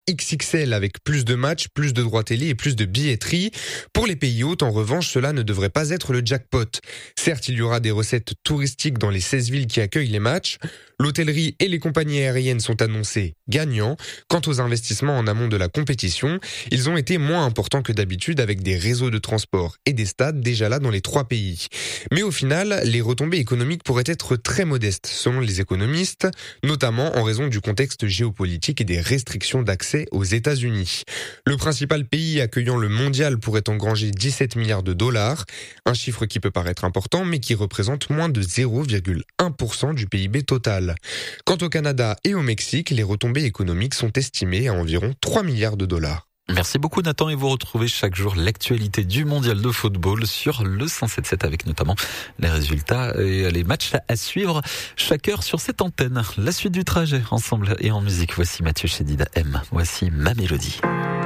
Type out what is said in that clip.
XXL avec plus de matchs, plus de droits télé et plus de billetterie. Pour les pays hôtes, en revanche, cela ne devrait pas être le jackpot. Certes, il y aura des recettes touristiques dans les 16 villes qui accueillent les matchs. L'hôtellerie et les compagnies aériennes sont annoncés gagnants. Quant aux investissements en amont de la compétition, ils ont été moins importants que d'habitude avec des réseaux de transport et des stades déjà là dans les 3 pays. Mais au final, les retombées économiques pourraient être très modestes selon les économistes, notamment en raison du contexte géopolitique et des restrictions d'accès aux États-Unis. Le principal pays accueillant le mondial pourrait engranger 17 milliards de dollars, un chiffre qui peut paraître important mais qui représente moins de 0,1% du PIB total. Quant au Canada et au Mexique, les retombées économiques sont estimées à environ 3 milliards de dollars. Merci beaucoup Nathan, et vous retrouvez chaque jour l'actualité du mondial de football sur le 107.7 avec notamment les résultats et les matchs à suivre chaque heure sur cette antenne. La suite du trajet ensemble et en musique, voici Mathieu Chédid M. Voici Ma Mélodie.